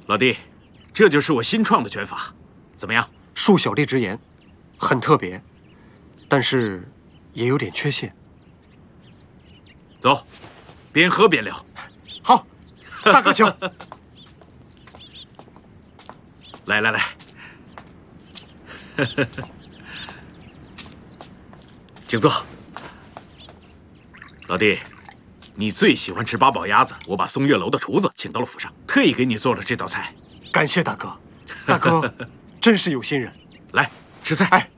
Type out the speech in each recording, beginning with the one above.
老弟，这就是我新创的拳法，怎么样？ 恕小弟直言，很特别，但是也有点缺陷。 走，边喝边聊。 好，大哥请。 来来来，请坐。老弟，你最喜欢吃八宝鸭子，我把松月楼的厨子请到了府上，特意给你做了这道菜。 感谢大哥，大哥真是有心人。 来吃菜。 哎，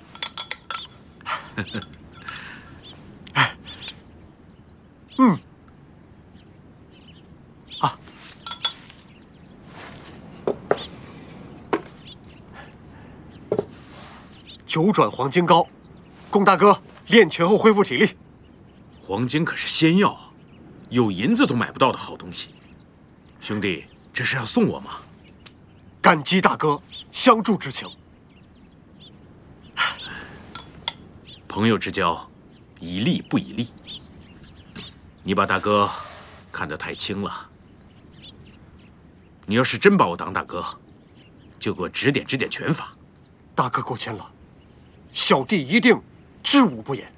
九转黄金膏，供大哥练拳后恢复体力。 黄金可是仙药啊，有银子都买不到的好东西。兄弟，这是要送我吗？ 感激大哥相助之情。 朋友之交，以利不以利。你把大哥看得太轻了。你要是真把我当大哥，就给我指点指点拳法。 大哥过谦了，小弟一定知无不言。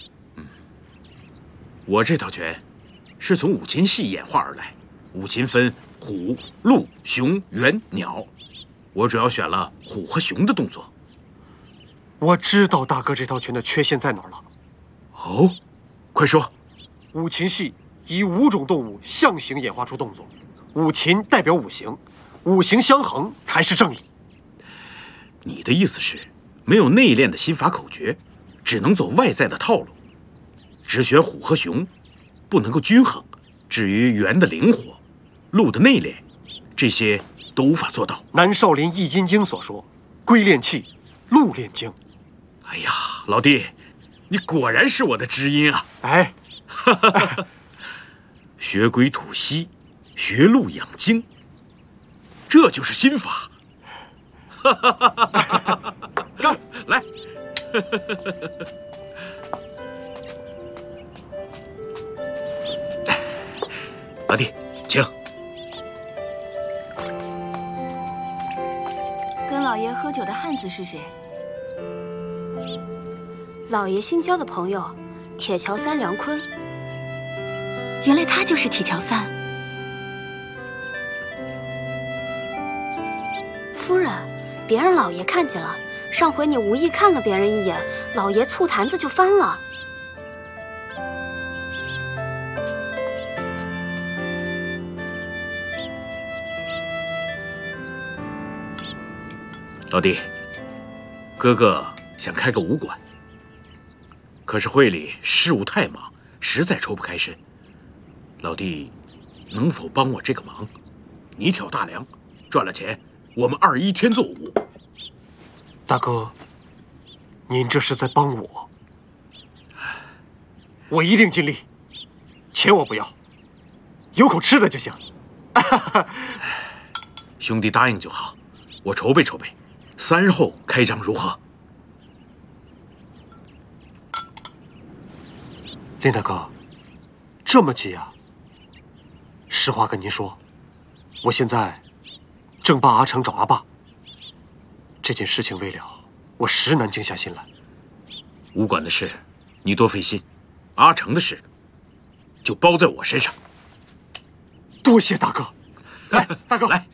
我这套拳是从五禽戏演化而来，五禽分虎、鹿、熊、猿、鸟，我主要选了虎和熊的动作。 我知道大哥这套拳的缺陷在哪儿了。 哦，快说。 五禽戏以5种动物象形演化出动作，五禽代表五行，五行相衡才是正理。 你的意思是，没有内练的心法口诀，只能走外在的套路，只选虎和熊，不能够均衡。至于猿的灵活，鹿的内敛，这些都无法做到。 南少林易筋经所说，龟练气，鹿练精。 哎呀，老弟，你果然是我的知音啊！ 哎， 学龟吐息，学鹿养精，这就是心法。 干来！老弟，请。 跟老爷喝酒的汉子是谁？老爷新交的朋友，铁桥三梁坤。原来他就是铁桥三。夫人，别让老爷看见了。上回你无意看了别人一眼，老爷醋坛子就翻了。 老弟，哥哥想开个武馆，可是会里事务太忙，实在抽不开身。老弟，能否帮我这个忙？你挑大梁，赚了钱，我们2-1天作5。 大哥，您这是在帮我，我一定尽力。钱我不要，有口吃的就行。 兄弟答应就好，我筹备筹备，3日后开张如何？ 林大哥，这么急啊？实话跟您说，我现在正帮阿成找阿爸。这件事情未了，我实难静下心来。 武馆的事，你多费心；阿成的事，就包在我身上。 多谢大哥。来，大哥， 来。